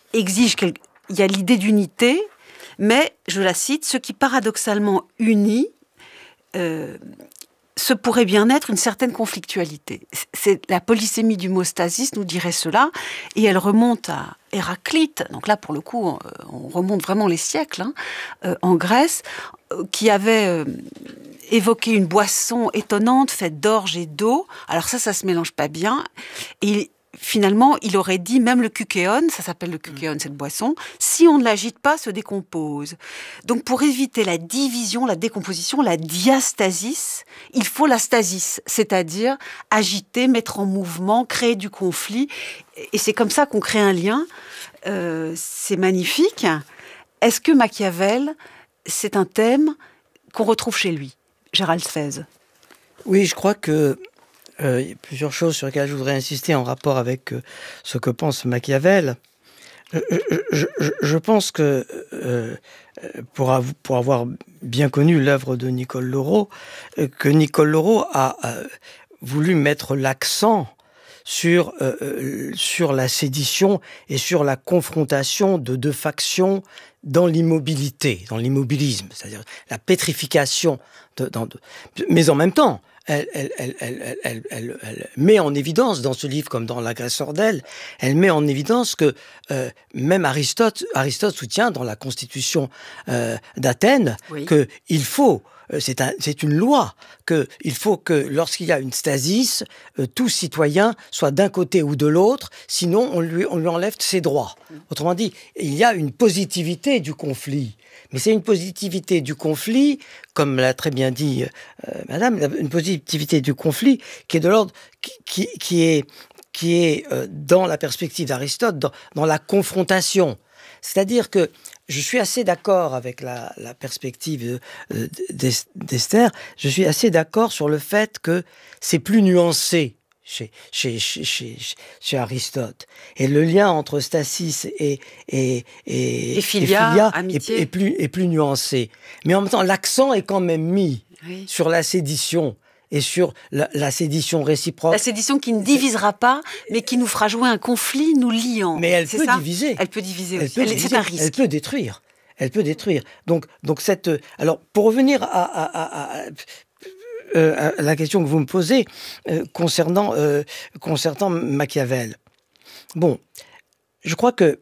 exige il y a l'idée d'unité, mais, je la cite, ce qui paradoxalement unit, ce pourrait bien être une certaine conflictualité. C'est la polysémie du mot stasis nous dirait cela, et elle remonte à Héraclite, donc là pour le coup on remonte vraiment les siècles, en Grèce, qui avait évoqué une boisson étonnante faite d'orge et d'eau. Alors ça se mélange pas bien, et finalement, il aurait dit, même le kukéon, ça s'appelle le kukéon, cette boisson, si on ne l'agite pas, se décompose. Donc, pour éviter la division, la décomposition, la diastasis, il faut la stasis, c'est-à-dire agiter, mettre en mouvement, créer du conflit. Et c'est comme ça qu'on crée un lien. C'est magnifique. Est-ce que Machiavel, c'est un thème qu'on retrouve chez lui, Gérald Fez? Oui, je crois que il y a plusieurs choses sur lesquelles je voudrais insister en rapport avec ce que pense Machiavel. Je pense que pour avoir bien connu l'œuvre de Nicole Lauro, que Nicole Lauro a voulu mettre l'accent sur la sédition et sur la confrontation de deux factions dans l'immobilité, dans l'immobilisme, c'est-à-dire la pétrification. Mais en même temps, elle met en évidence dans ce livre, comme dans L'Agresseur d'elle, elle met en évidence que même Aristote soutient dans la Constitution d'Athènes qu'il faut, c'est une loi, qu'il faut que lorsqu'il y a une stasis, tout citoyen soit d'un côté ou de l'autre, sinon on lui enlève ses droits. Autrement dit, il y a une positivité du conflit. Mais c'est une positivité du conflit, comme l'a très bien dit Madame, une positivité du conflit qui est de l'ordre, qui est dans la perspective d'Aristote, dans la confrontation. C'est-à-dire que je suis assez d'accord avec la perspective d'Esther, je suis assez d'accord sur le fait que c'est plus nuancé chez Aristote. Et le lien entre stasis et philia est plus nuancé. Mais en même temps, l'accent est quand même mis sur la sédition et sur la sédition réciproque. La sédition qui ne divisera pas, mais qui nous fera jouer un conflit nous liant. Mais elle peut diviser. Elle peut diviser aussi. C'est un risque. Elle peut détruire. Donc alors, pour revenir à la question que vous me posez concernant Machiavel. Bon, je crois que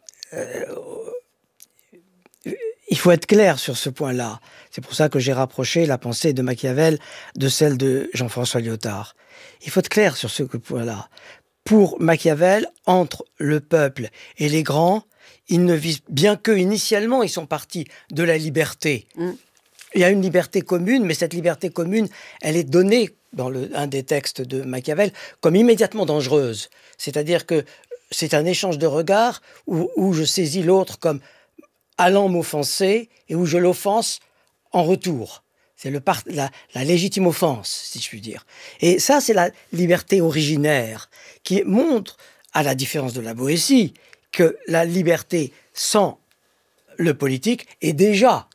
il faut être clair sur ce point-là. C'est pour ça que j'ai rapproché la pensée de Machiavel de celle de Jean-François Lyotard. Il faut être clair sur ce point-là. Pour Machiavel, entre le peuple et les grands, ils ne visent, bien que initialement ils sont partis de la liberté. Il y a une liberté commune, mais cette liberté commune, elle est donnée dans un des textes de Machiavel comme immédiatement dangereuse. C'est-à-dire que c'est un échange de regards où je saisis l'autre comme allant m'offenser et où je l'offense en retour. C'est la légitime offense, si je puis dire. Et ça, c'est la liberté originaire qui montre, à la différence de la Boétie, que la liberté sans le politique est déjà,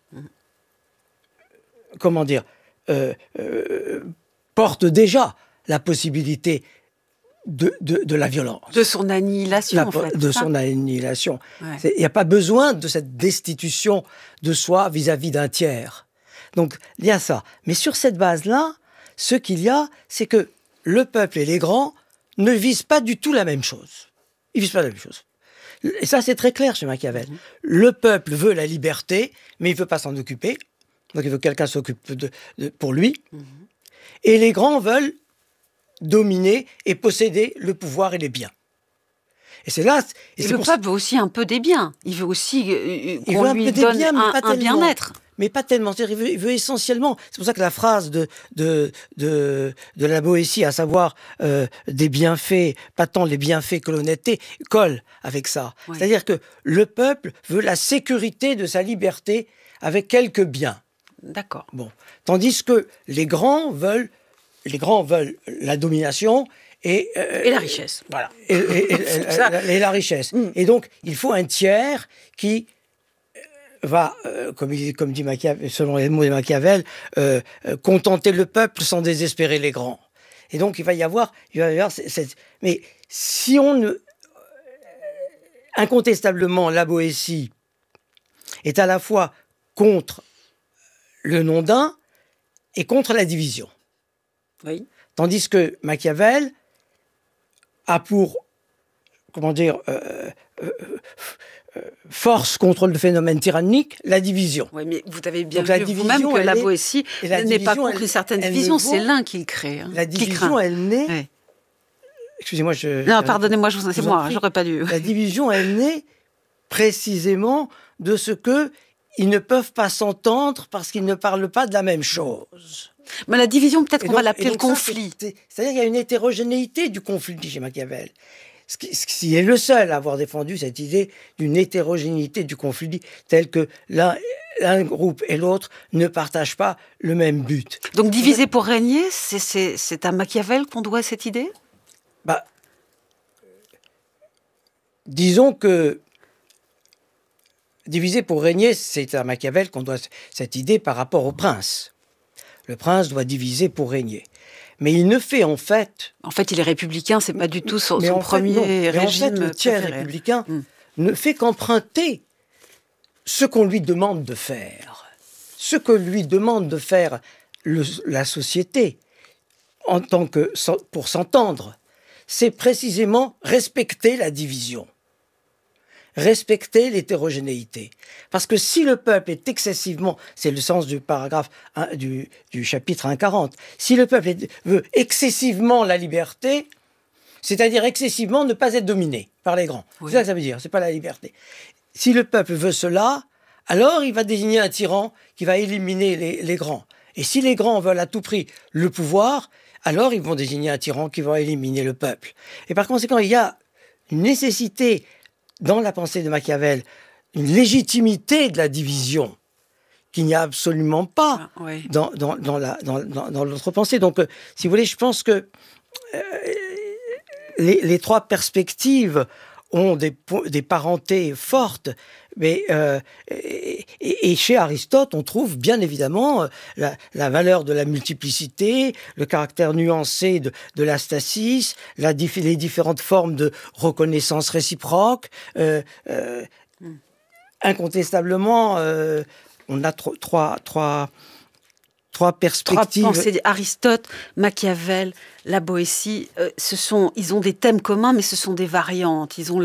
porte déjà la possibilité de la violence. De son annihilation, en fait. De son annihilation. Il n'y a pas besoin de cette destitution de soi vis-à-vis d'un tiers. Donc, il y a ça. Mais sur cette base-là, ce qu'il y a, c'est que le peuple et les grands ne visent pas du tout la même chose. Ils visent pas la même chose. Et ça, c'est très clair chez Machiavel. Le peuple veut la liberté, mais il ne veut pas s'en occuper. Donc, il veut que quelqu'un s'occupe pour lui. Et les grands veulent dominer et posséder le pouvoir et les biens. Et c'est là... Et le peuple veut aussi un peu des biens. Il veut aussi qu'on lui donne un bien-être. Mais pas tellement. Il veut essentiellement... C'est pour ça que la phrase de la Boétie, à savoir des bienfaits, pas tant les bienfaits que l'honnêteté, colle avec ça. Ouais. C'est-à-dire que le peuple veut la sécurité de sa liberté avec quelques biens. D'accord. Bon. Tandis que les grands veulent la domination et la richesse. Voilà. Et la richesse. Et donc, il faut un tiers qui va, comme dit Machiavel, selon les mots de Machiavel, contenter le peuple sans désespérer les grands. Et donc, il va y avoir mais si on ne... incontestablement, la Boétie est à la fois contre le nom d'un et contre la division. Oui. Tandis que Machiavel a pour, force contre le phénomène tyrannique, la division. Oui, mais vous avez bien Donc, vu vous-même que la Boétie n'est pas contre une certaine division, c'est l'un qui le crée. Hein, la division, elle naît... Oui. Excusez-moi, non, pardonnez-moi, c'est moi, j'aurais pas dû. La division, elle naît précisément de ce qu'ils ne peuvent pas s'entendre parce qu'ils ne parlent pas de la même chose. Mais la division, peut-être qu'on va l'appeler le conflit. C'est-à-dire qu'il y a une hétérogénéité du conflit chez Machiavel. Ce qui est le seul à avoir défendu cette idée d'une hétérogénéité du conflit, telle que l'un groupe et l'autre ne partagent pas le même but. Donc diviser pour régner, c'est à Machiavel qu'on doit cette idée ? Disons que diviser pour régner, c'est à Machiavel qu'on doit cette idée par rapport au prince. Le prince doit diviser pour régner. Mais il ne fait en fait... En fait, il est républicain, c'est pas du tout son premier régime. Mais en fait, le tiers républicain ne fait qu'emprunter ce qu'on lui demande de faire. Ce que lui demande de faire la société, en tant que, pour s'entendre, c'est précisément respecter la division. Respecter l'hétérogénéité. Parce que si le peuple est excessivement, c'est le sens du paragraphe du chapitre 1,40, si le peuple veut excessivement la liberté, c'est-à-dire excessivement ne pas être dominé par les grands. Oui. C'est ça que ça veut dire, c'est pas la liberté. Si le peuple veut cela, alors il va désigner un tyran qui va éliminer les grands. Et si les grands veulent à tout prix le pouvoir, alors ils vont désigner un tyran qui va éliminer le peuple. Et par conséquent, il y a une nécessité dans la pensée de Machiavel, une légitimité de la division qu'il n'y a absolument pas dans l'autre pensée. Donc, si vous voulez, je pense que les trois perspectives ont des parentés fortes, mais et chez Aristote, on trouve bien évidemment la valeur de la multiplicité, le caractère nuancé de la stasis, les différentes formes de reconnaissance réciproque. Incontestablement, on a trois perspectives. Trois pensées, Aristote, Machiavel, la Boétie, ils ont des thèmes communs, mais ce sont des variantes. Ils ont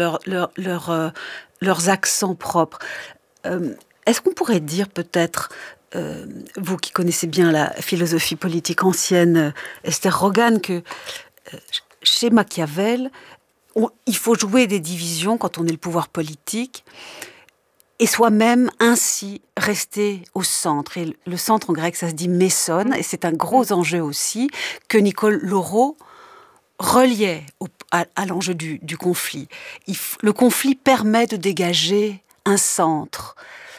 leurs accents propres. Est-ce qu'on pourrait dire peut-être, vous qui connaissez bien la philosophie politique ancienne, Esther Rogan, que chez Machiavel, il faut jouer des divisions quand on est le pouvoir politique, et soi-même ainsi rester au centre. Et le centre en grec, ça se dit mésone, et c'est un gros enjeu aussi que Nicole Laureau reliait à l'enjeu du conflit. Le conflit permet de dégager un centre.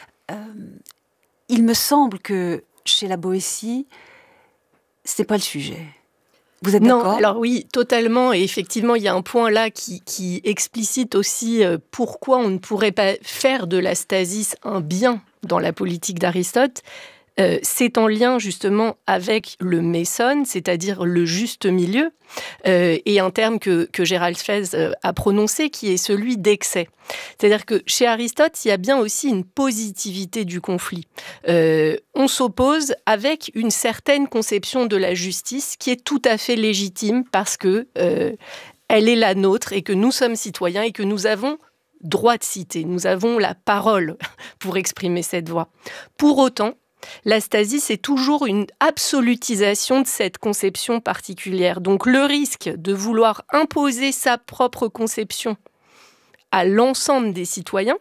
Il me semble que chez la Boétie, ce n'est pas le sujet. Vous êtes d'accord ? Non, alors oui, totalement. Et effectivement, il y a un point là qui explicite aussi pourquoi on ne pourrait pas faire de la stasis un bien dans la politique d'Aristote. C'est en lien justement avec le mésone, c'est-à-dire le juste milieu, et un terme que Gérald Fez a prononcé, qui est celui d'excès. C'est-à-dire que chez Aristote, il y a bien aussi une positivité du conflit. On s'oppose avec une certaine conception de la justice qui est tout à fait légitime parce que elle est la nôtre et que nous sommes citoyens et que nous avons droit de citer, nous avons la parole pour exprimer cette voix. Pour autant, la stasis, c'est toujours une absolutisation de cette conception particulière. Donc le risque de vouloir imposer sa propre conception à l'ensemble des citoyens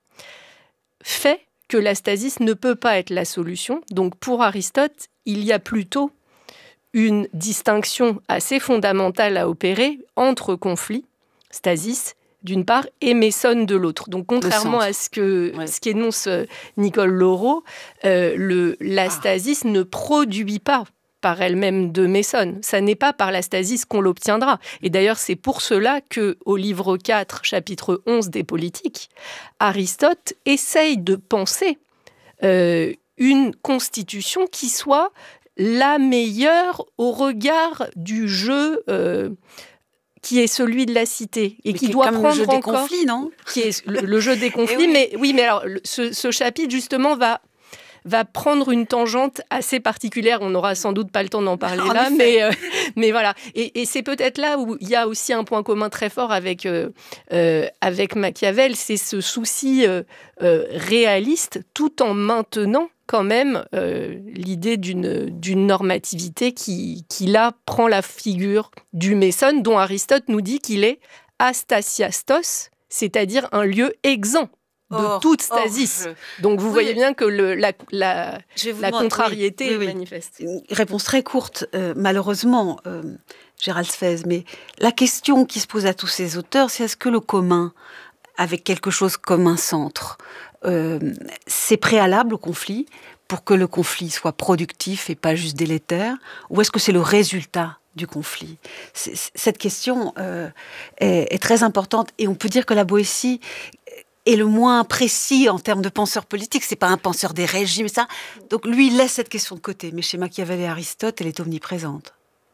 fait que la stasis ne peut pas être la solution. Donc pour Aristote, il y a plutôt une distinction assez fondamentale à opérer entre conflit, stasis, d'une part, et mésone de l'autre. Donc, contrairement à ce qu'énonce Nicole Laureau, la stasis ne produit pas par elle-même de mésone. Ça n'est pas par la stasis qu'on l'obtiendra. Et d'ailleurs, c'est pour cela qu'au livre 4, chapitre 11 des Politiques, Aristote essaye de penser une constitution qui soit la meilleure au regard du jeu qui est celui de la cité et mais qui doit prendre le jeu des encore conflits, non ? qui est le jeu des conflits. Mais alors ce chapitre justement va prendre une tangente assez particulière. On n'aura sans doute pas le temps d'en parler là, mais voilà. Et c'est peut-être là où il y a aussi un point commun très fort avec Machiavel, c'est ce souci réaliste, tout en maintenant quand même l'idée d'une normativité qui là prend la figure du Mésone, dont Aristote nous dit qu'il est astasiastos, c'est-à-dire un lieu exempt de toute stasis. Donc vous voyez bien que la contrariété est manifeste. Une réponse très courte, malheureusement, Gérald Sfez, mais la question qui se pose à tous ces auteurs, c'est est-ce que le commun, avec quelque chose comme un centre, c'est préalable au conflit pour que le conflit soit productif et pas juste délétère, ou est-ce que c'est le résultat du conflit ? Cette question est très importante, et on peut dire que la Boétie est le moins précis en termes de penseur politique. C'est pas un penseur des régimes, ça. Donc lui, il laisse cette question de côté. Mais chez Machiavel et Aristote, elle est omniprésente.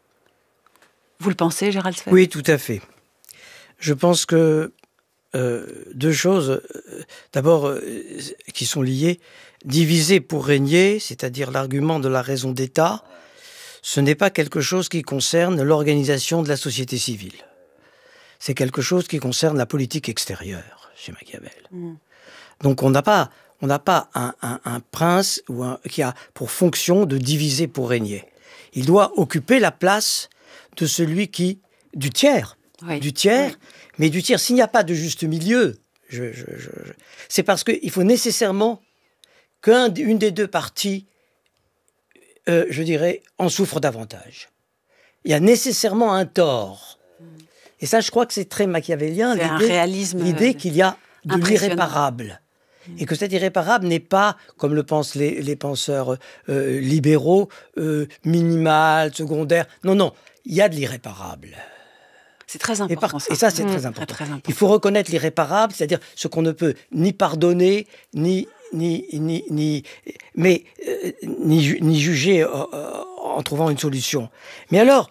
Vous le pensez, Gérald Sfez ? Oui, tout à fait. Je pense que deux choses, d'abord, qui sont liées. Diviser pour régner, c'est-à-dire l'argument de la raison d'État, ce n'est pas quelque chose qui concerne l'organisation de la société civile. C'est quelque chose qui concerne la politique extérieure chez Machiavel. Donc on n'a pas un prince qui a pour fonction de diviser pour régner. Il doit occuper la place de celui du tiers. Mais du tiers, s'il n'y a pas de juste milieu, c'est parce qu'il faut nécessairement qu'une des deux parties, je dirais, en souffre davantage. Il y a nécessairement un tort. Et ça, je crois que c'est très machiavélien, l'idée qu'il y a de l'irréparable. Et que cet irréparable n'est pas, comme le pensent les penseurs libéraux, minimal, secondaire. Non, il y a de l'irréparable. C'est très important. Et ça, c'est très important. Il faut reconnaître l'irréparable, c'est-à-dire ce qu'on ne peut ni pardonner, ni juger en trouvant une solution. Mais alors,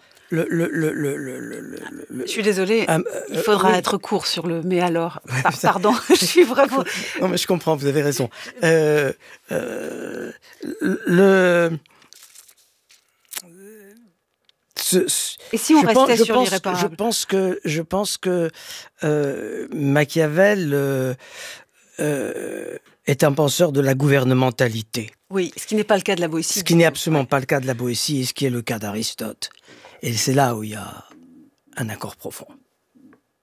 je suis désolée, il faudra être court sur le « mais alors ». Pardon, je suis vraiment... Non, mais je comprends, vous avez raison. Et si on restait sur l'irréparable ? Je pense que Machiavel est un penseur de la gouvernementalité. Oui, ce qui n'est pas le cas de la Boétie. Ce qui n'est absolument pas le cas de la Boétie et ce qui est le cas d'Aristote. Et c'est là où il y a un accord profond.